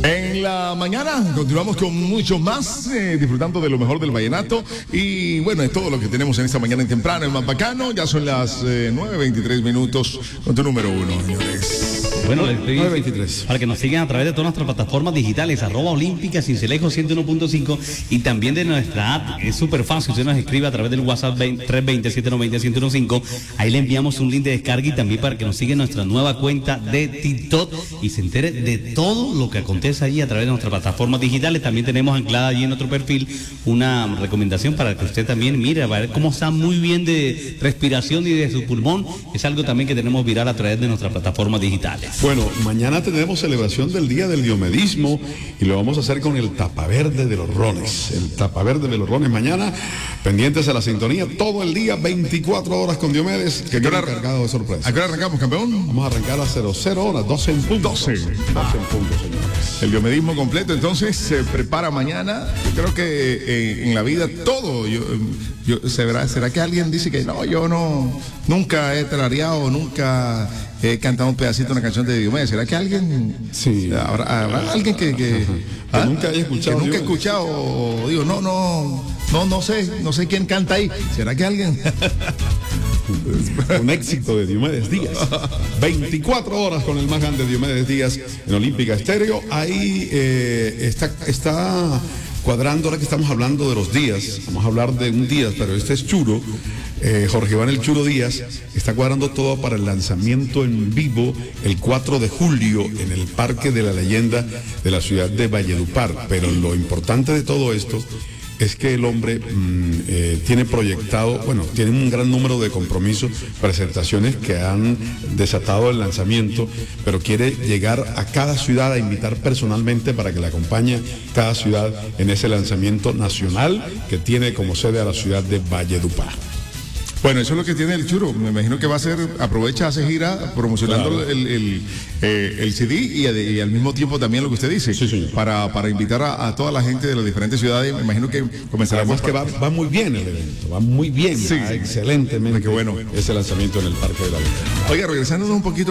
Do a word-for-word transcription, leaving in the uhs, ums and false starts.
En la mañana continuamos con mucho más, eh, disfrutando de lo mejor del vallenato. Y bueno, es todo lo que tenemos en esta mañana en temprano, en más bacano. Ya son las eh, nueve veintitrés minutos con tu número uno, señores. Bueno, nueve veintitrés. Para que nos sigan a través de todas nuestras plataformas digitales, arroba olímpica, Cincelejo ciento uno punto cinco, y también de nuestra app. Es súper fácil, usted nos escribe a través del WhatsApp tres dos cero, siete nueve cero, uno cero uno cinco. Ahí le enviamos un link de descarga, y también para que nos siga en nuestra nueva cuenta de TikTok y se entere de todo lo que acontece allí a través de nuestras plataformas digitales. También tenemos anclada allí en nuestro perfil una recomendación para que usted también mire, a ver cómo está muy bien de respiración y de su pulmón. Es algo también que tenemos viral a través de nuestras plataformas digitales. Bueno, mañana tenemos celebración del Día del Diomedismo y lo vamos a hacer con el tapaverde de los rones. El tapaverde de los rones mañana, pendientes a la sintonía todo el día, veinticuatro horas con Diomedes, que queda cargado de sorpresa. ¿A qué hora arrancamos, campeón? Vamos a arrancar a cero cero horas, doce en punto. doce. doce en punto, señores. El diomedismo completo, entonces, se prepara mañana. Yo creo que eh, en la vida todo, yo, yo, ¿será, ¿será que alguien dice que no, yo no, nunca he tarareado, nunca he cantado un pedacito de una canción de Diomedes? ¿Será que alguien, sí, habrá, habrá alguien que, que, que ¿ah? nunca haya escuchado? Que nunca he escuchado, digo, no, no, no, no sé, no sé quién canta ahí. ¿Será que alguien? Un éxito de Diomedes Díaz. veinticuatro horas con el más grande Diomedes Díaz en Olímpica Estéreo. Ahí eh, está, está cuadrando, ahora que estamos hablando de los días. Vamos a hablar de un día, pero este es Churo. Eh, Jorge Iván El Churo Díaz está cuadrando todo para el lanzamiento en vivo el cuatro de julio en el Parque de la Leyenda de la ciudad de Valledupar. Pero lo importante de todo esto es que el hombre mmm, eh, tiene proyectado, bueno, tiene un gran número de compromisos, presentaciones que han desatado el lanzamiento, pero quiere llegar a cada ciudad a invitar personalmente para que le acompañe cada ciudad en ese lanzamiento nacional que tiene como sede a la ciudad de Valledupar. Bueno, eso es lo que tiene el Churo. Me imagino que va a ser, aprovecha, hace gira promocionando claro. el, el, eh, el C D y, y al mismo tiempo también lo que usted dice, sí, señor. para, para invitar a, a toda la gente de las diferentes ciudades. Me imagino que comenzará. Además que va, va muy bien el evento, va muy bien, sí, excelentemente. Qué bueno. Ese lanzamiento en el Parque de la Leyenda. Oiga, regresándonos un poquito